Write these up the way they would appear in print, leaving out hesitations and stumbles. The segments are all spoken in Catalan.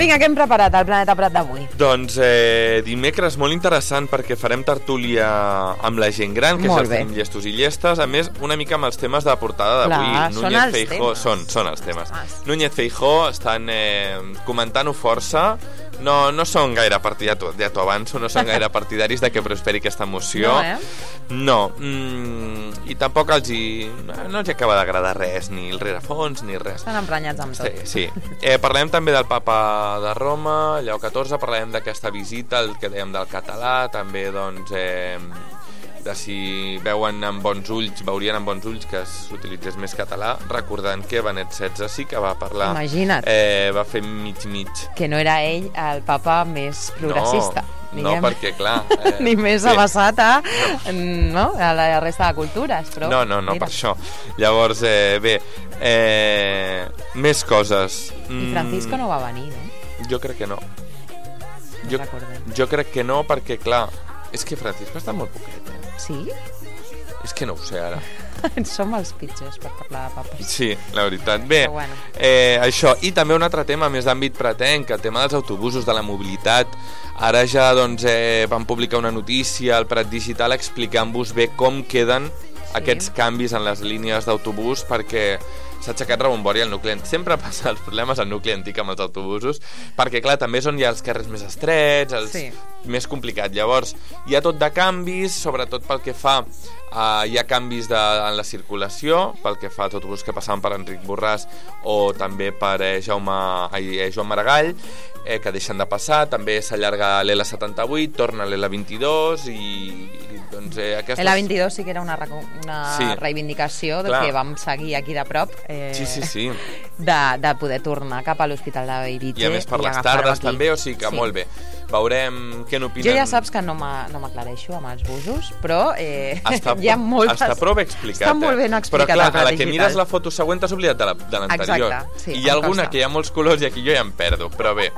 Vinga, què hem preparat al Planeta Prat d'avui? Doncs dimecres molt interessant perquè farem tertúlia amb la gent gran, que ja estem llestos i llestes, a més una mica amb els temes de portada d'avui. Són els temes. Són els temes. Núñez Feijóo estan comentant-ho força. No són gaire partidaris, ja t'ho avanço, no són gaire partidaris de que prosperi aquesta moció. No, i tampoc no els acaba d'agradar res, ni el rerefons, ni res. Estan emprenyats amb tot. Sí. Parlem també del papa de Roma, Lleó XIV, parlem d'aquesta visita, el que dèiem del català, també doncs de si veurien amb bons ulls que s'utilitzés més català, recordant que Benet XVI sí que va parlar. Imagina't. Va fer mig. Que no era ell el papa més progressista. No, perquè clar... ni més avançat a la resta de cultures, però... No, per això. Llavors, més coses. I Francisco no va venir, no? Jo crec que no. Jo crec que no, perquè clar, és que Francisco està molt poquet. Sí? És que no ho sé ara. Som els pitjors per parlar de papes. Sí, la veritat. Bé, això. I també un altre tema més d'àmbit pretenc, el tema dels autobusos, de la mobilitat. Ara ja van publicar una notícia al Prat Digital explicant-vos bé com queden aquests canvis en les línies d'autobús, perquè s'ha aixecat rebombori al nucli. Sempre passa els problemes al nucli antic amb els autobusos, perquè clar, també és on hi ha els carrers més estrets, més complicat. Llavors, hi ha tot de canvis, sobretot pel que fa hi ha canvis en la circulació, pel que fa als autobusos que passaven per Enric Borràs o també per Joan Maragall, que deixen de passar. També s'allarga l'L78, torna l'L22 i doncs aquestes... L'22 sí que era una reivindicació del que vam seguir aquí de prop. Sí. De poder tornar cap a l'Hospital de Bellvitge. I a més per les tardes també, o sigui que molt bé. Veurem què n'opinen. Jo ja saps que no m'aclareixo amb els busos, però hi ha moltes... Està prou ben explicat. Està molt ben explicat. Però clar, a la que mires la foto següent t'has oblidat de l'anterior. Exacte, sí. I hi ha alguna que hi ha molts colors i aquí jo ja em perdo, però bé.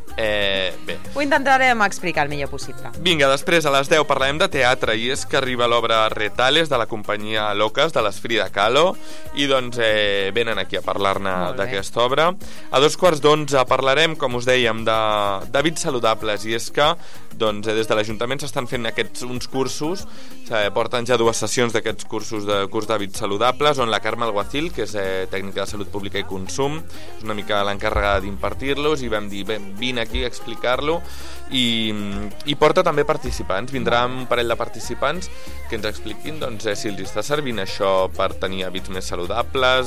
Ho intentarem explicar el millor possible. Vinga, després a les 10 parlarem de teatre, i és que arriba l'obra Retales de la companyia Locas, de les Frida Kahlo, i doncs venen aquí a parlar-ne d'aquesta obra. A 11:15 parlarem, com us dèiem, d'hàbits saludables, i és que doncs, des de l'Ajuntament s'estan fent uns cursos, porten ja 2 sessions d'aquests cursos de curs d'hàbits saludables, on la Carme Alguacil, que és tècnica de salut pública i consum, és una mica l'encarregada d'impartir-los, i vam dir, vine aquí a explicar-lo, i porta també participants. Vindrà un parell de participants que ens expliquin doncs, si els està servint això per tenir hàbits més saludables,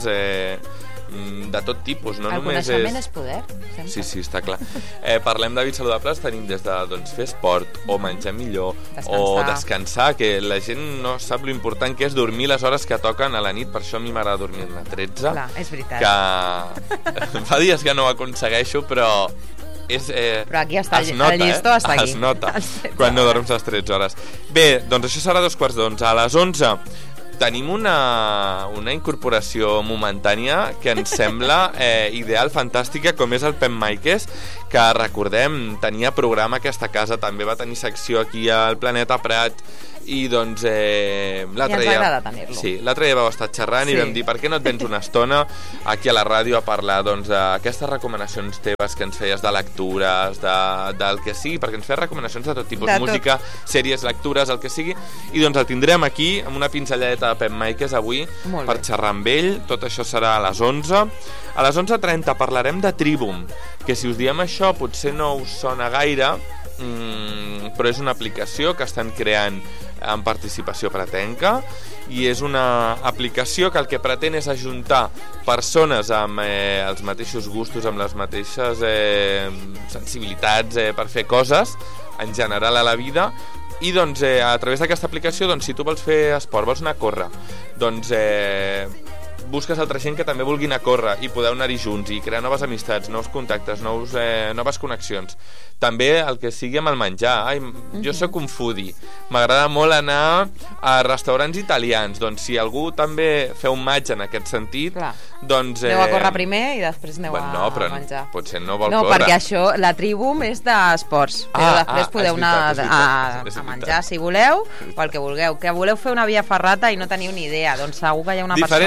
de tot tipus, no el només coneixement és poder, sempre. Sí, està clar. Parlem d'hàbits saludables, tenim des de fer esport, o menjar millor, o descansar, que la gent no sap lo important que és dormir les hores que toquen a la nit. Per això a mi m'agrada dormir a 13. Clar, és veritat. Que fa dies que no ho aconsegueixo, però però aquí està, el llistó està aquí. Es nota quan no dorms les 13 hores. Bé, doncs això serà 11:15. A les 11 tenim una incorporació momentània que ens sembla ideal, fantàstica, com és el Pep Maikes, que recordem, tenia programa a aquesta casa, també va tenir secció aquí al Planeta Prat, i doncs l'altre dia... I ens agrada tenir-lo. Sí, l'altre dia vau estar xerrant i vam dir, per què no et vens una estona aquí a la ràdio a parlar d'aquestes recomanacions teves que ens feies de lectures, del que sigui, perquè ens feies recomanacions de tot tipus, música, sèries, lectures, el que sigui, i doncs el tindrem aquí amb una pinzelladeta de Pep Maikes avui per xerrar amb ell. Tot això serà a les 11. A les 11:30 parlarem de Tribum, que si us diem això potser no us sona gaire, però és una aplicació que estan creant amb participació pratenca, i és una aplicació que el que pretén és ajuntar persones amb els mateixos gustos, amb les mateixes sensibilitats per fer coses en general a la vida, i doncs a través d'aquesta aplicació, doncs, si tu vols fer esport, vols anar a córrer, doncs busques altra gent que també vulgui anar a córrer i podeu anar-hi junts i crear noves amistats, nous contactes, noves connexions. També el que sigui amb el menjar. Jo sóc un foodie, m'agrada molt anar a restaurants italians, doncs si algú també feu un match en aquest sentit, doncs... Aneu a córrer primer i després aneu a menjar. Potser no vol córrer. No, perquè això, la Tribum és d'esports, però després podeu anar a menjar si voleu, o el que vulgueu. Que voleu fer una via ferrata i no teniu ni idea, doncs segur que hi ha una persona que us ajuda. Diferents tipus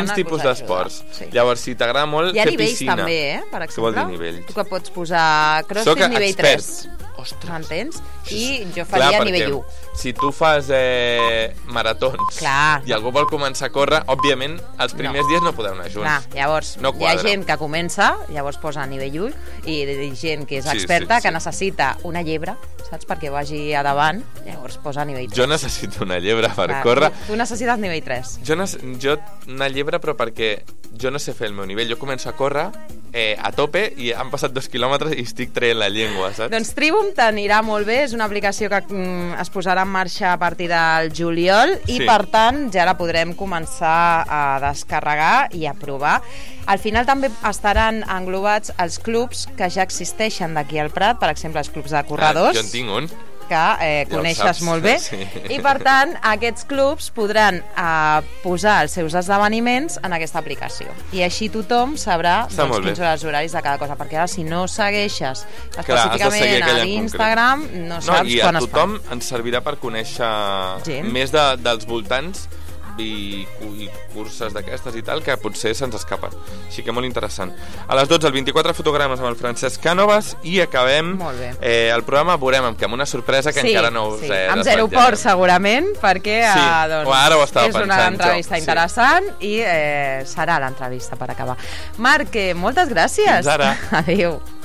esports. Llavors, si t'agrada molt fer piscina... Hi ha nivells també, per exemple. Què vol dir nivells? Tu que pots posar CrossFit nivell 3. M'entens? I jo faria nivell 1. Si tu fas maratons i algú vol començar a córrer, òbviament, els primers dies no podeu anar junts. Clar, llavors, hi ha gent que comença, llavors posa nivell 1, i gent que és experta, que necessita una llebre, saps? Perquè vagi a davant, llavors posa nivell 3. Jo necessito una llebre per córrer. Tu necessites nivell 3. Jo una llebre, però perquè jo no sé fer el meu nivell. Jo començo a córrer a tope i han passat 2 quilòmetres i estic traient la llengua, saps? Doncs Tribum t'anirà molt bé, és una aplicació que es posarà en marxa a partir del juliol i per tant ja la podrem començar a descarregar i a provar. Al final també estaran englobats els clubs que ja existeixen d'aquí al Prat, per exemple els clubs de corredors. Jo en tinc un. Que coneixes molt bé, i per tant aquests clubs podran posar els seus esdeveniments en aquesta aplicació i així tothom sabrà quins són els horaris de cada cosa, perquè ara si no segueixes específicament a l'Instagram no saps quan es fa. I a tothom ens servirà per conèixer més dels voltants i curses d'aquestes i tal, que potser se'ns escapen. Així que molt interessant. A les 12, el 24 fotogrames amb el Francesc Cànovas i acabem el programa, veurem amb una sorpresa que encara no us he desvetllat. Amb Zeroport segurament, perquè és una entrevista interessant i serà l'entrevista per acabar. Marc, moltes gràcies. Fins ara. Adéu.